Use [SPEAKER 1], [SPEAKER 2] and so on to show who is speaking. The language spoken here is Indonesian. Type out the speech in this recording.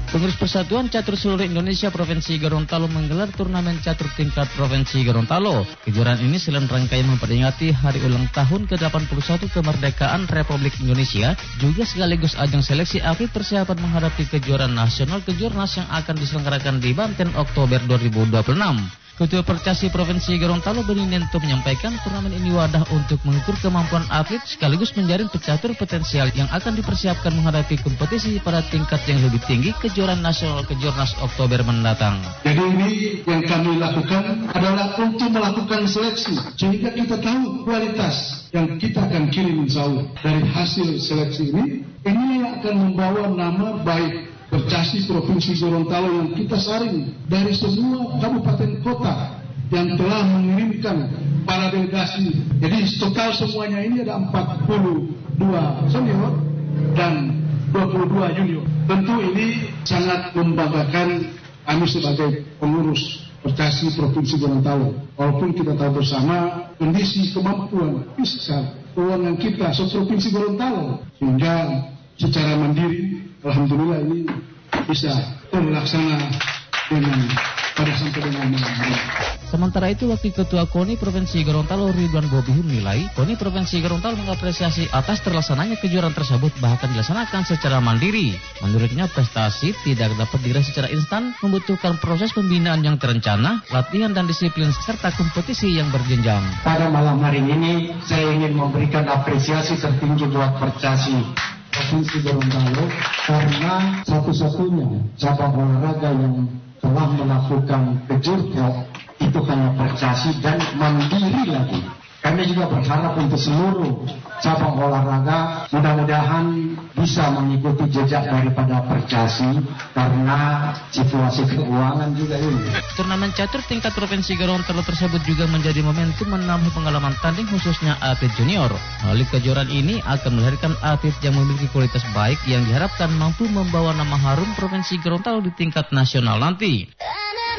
[SPEAKER 1] Pengurus Persatuan Catur Seluruh Indonesia Provinsi Gorontalo menggelar turnamen catur tingkat Provinsi Gorontalo. Kejuaraan ini selain rangkaian memperingati hari ulang tahun ke-81 kemerdekaan Republik Indonesia, juga sekaligus ajang seleksi atlet persiapan menghadapi kejuaraan nasional Kejurnas yang akan diselenggarakan di Banten Oktober 2026. Ketua Percasi Provinsi Gorontalo Beni Nento menyampaikan turnamen ini wadah untuk mengukur kemampuan atlet sekaligus menjaring pecatur potensial yang akan dipersiapkan menghadapi kompetisi pada tingkat yang lebih tinggi kejuaraan nasional Kejurnas Oktober mendatang.
[SPEAKER 2] Jadi ini yang kami lakukan adalah untuk melakukan seleksi sehingga kita tahu kualitas yang kita akan kirim insya Allah. Dari hasil seleksi ini akan membawa nama baik Percasi Provinsi Gorontalo yang kita saring dari semua kabupaten kota yang telah mengirimkan para delegasi. Jadi total semuanya ini ada 42 senior dan 22 junior. Tentu ini sangat membanggakan kami sebagai pengurus Percasi Provinsi Gorontalo. Walaupun kita tahu bersama kondisi kemampuan fiskal keuangan kita se-Provinsi Gorontalo, sehingga secara mandiri alhamdulillah ini bisa terlaksana sampai dengan malam.
[SPEAKER 1] Sementara itu, Wakil Ketua KONI Provinsi Gorontalo Ridwan Bobi menilai KONI Provinsi Gorontalo mengapresiasi atas terlaksananya kejuaraan tersebut bahkan dilaksanakan secara mandiri. Menurutnya prestasi tidak dapat diraih secara instan, membutuhkan proses pembinaan yang terencana, latihan dan disiplin serta kompetisi yang berjenjang.
[SPEAKER 3] Pada malam hari ini saya ingin memberikan apresiasi tertinggi buat Percasi Provinsi Gorontalo karena satu-satunya cabang olahraga yang telah melakukan kejurnas itu hanya Percasi dan mandiri lagi. Kami juga berharap untuk seluruh cabang olahraga mudah-mudahan bisa mengikuti jejak daripada Percasi karena situasi keuangan juga ini.
[SPEAKER 1] Turnamen catur tingkat Provinsi Gorontalo tersebut juga menjadi momentum menambah pengalaman tanding khususnya atlet junior. Melalui kejuaraan ini akan melahirkan atlet yang memiliki kualitas baik yang diharapkan mampu membawa nama harum Provinsi Gorontalo di tingkat nasional nanti.